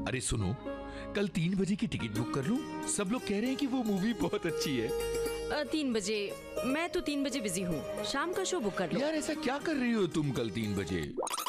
अरे सुनो, कल 3 बजे की टिकट बुक कर लूं? सब लोग कह रहे हैं कि वो मूवी बहुत अच्छी है। 3 बजे? मैं तो 3 बजे बिजी हूँ, शाम का शो बुक कर लो। यार ऐसा क्या कर रही हो तुम कल 3 बजे?